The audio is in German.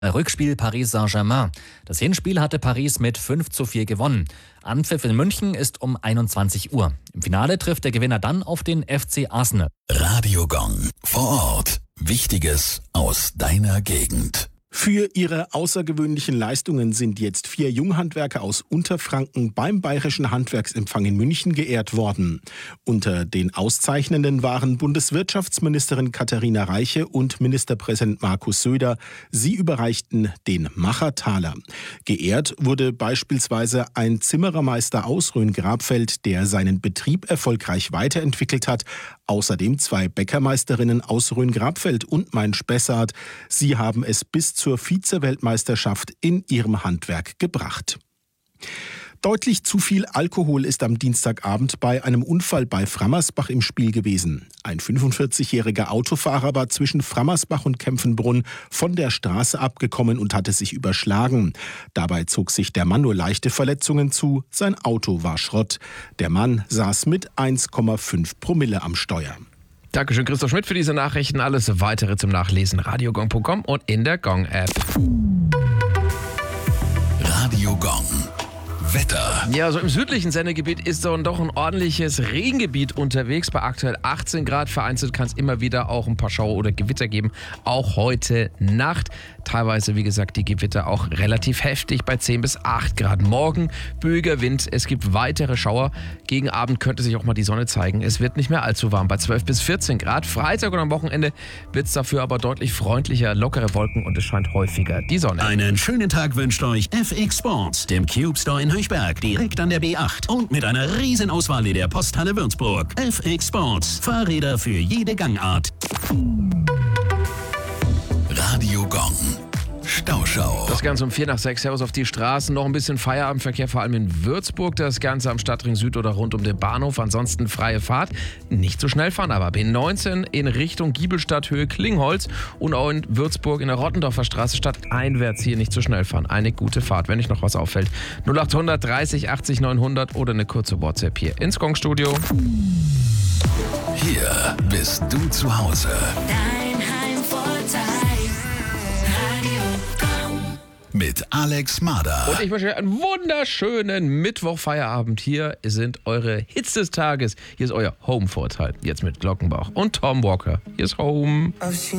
Rückspiel Paris Saint-Germain. Das Hinspiel hatte Paris mit 5:4 gewonnen. Anpfiff in München ist um 21 Uhr. Im Finale trifft der Gewinner dann auf den FC Arsenal. Radio Gong. Vor Ort. Wichtiges aus deiner Gegend. Für ihre außergewöhnlichen Leistungen sind jetzt 4 Junghandwerker aus Unterfranken beim Bayerischen Handwerksempfang in München geehrt worden. Unter den Auszeichnenden waren Bundeswirtschaftsministerin Katharina Reiche und Ministerpräsident Markus Söder. Sie überreichten den Machertaler. Geehrt wurde beispielsweise ein Zimmerermeister aus Rhön-Grabfeld, der seinen Betrieb erfolgreich weiterentwickelt hat. Außerdem 2 Bäckermeisterinnen aus Rhön-Grabfeld und Main-Spessart. Sie haben es bis zur Vize-Weltmeisterschaft in ihrem Handwerk gebracht. Deutlich zu viel Alkohol ist am Dienstagabend bei einem Unfall bei Frammersbach im Spiel gewesen. Ein 45-jähriger Autofahrer war zwischen Frammersbach und Kempfenbrunn von der Straße abgekommen und hatte sich überschlagen. Dabei zog sich der Mann nur leichte Verletzungen zu. Sein Auto war Schrott. Der Mann saß mit 1,5 Promille am Steuer. Dankeschön, Christoph Schmidt, für diese Nachrichten. Alles Weitere zum Nachlesen radiogong.com und in der Gong-App. Radio Gong. Wetter. Ja, so im südlichen Sendegebiet ist so doch ein ordentliches Regengebiet unterwegs. Bei aktuell 18 Grad. Vereinzelt kann es immer wieder auch ein paar Schauer oder Gewitter geben. Auch heute Nacht. Teilweise, wie gesagt, die Gewitter auch relativ heftig bei 10 bis 8 Grad. Morgen böiger Wind. Es gibt weitere Schauer. Gegen Abend könnte sich auch mal die Sonne zeigen. Es wird nicht mehr allzu warm bei 12 bis 14 Grad. Freitag und am Wochenende wird es dafür aber deutlich freundlicher, lockere Wolken und es scheint häufiger die Sonne. Einen schönen Tag wünscht euch FX Sports, dem Cube Store in Höchberg, direkt an der B8 und mit einer riesen Auswahl in der Posthalle Würzburg. FX Sports, Fahrräder für jede Gangart. Radio Gong. Stauschau. Das Ganze um 5 nach 6. Servus auf die Straßen. Noch ein bisschen Feierabendverkehr, vor allem in Würzburg. Das Ganze am Stadtring Süd oder rund um den Bahnhof. Ansonsten freie Fahrt. Nicht so schnell fahren, aber B19 in Richtung Giebelstadt, Höhe Klingholz. Und auch in Würzburg in der Rottendorfer Straße stadteinwärts hier nicht so schnell fahren. Eine gute Fahrt, wenn euch noch was auffällt. 0800 30 80 900 oder eine kurze WhatsApp hier ins Gong-Studio. Hier bist du zu Hause. Dein Heimvorteil. Mit Alex Mader. Und ich wünsche euch einen wunderschönen Mittwoch-Feierabend. Hier sind eure Hits des Tages. Hier ist euer Home-Vorteil. Jetzt mit Glockenbach und Tom Walker. Hier ist Home.